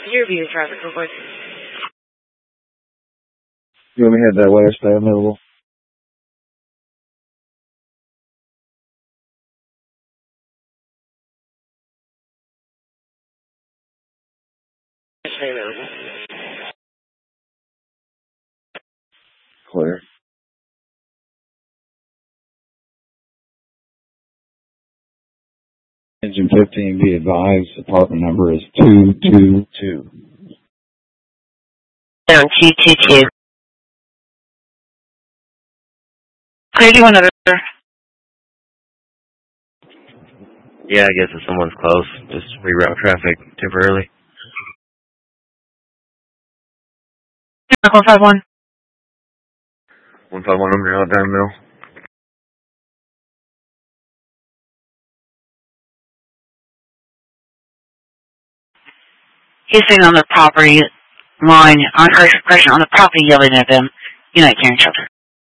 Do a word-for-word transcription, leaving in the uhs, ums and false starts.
Your view traffic report. You want me to have that wire stay available? Stay available. Clear. Engine fifteen, be advised, apartment number is two two two. Down two two two. Clear, do you want another? Yeah, I guess if someone's close, just reroute traffic temporarily. one five one. one five one, I'm here out down mill. He's sitting on the property line, on her expression on the property yelling at them. Unite carrying shelter.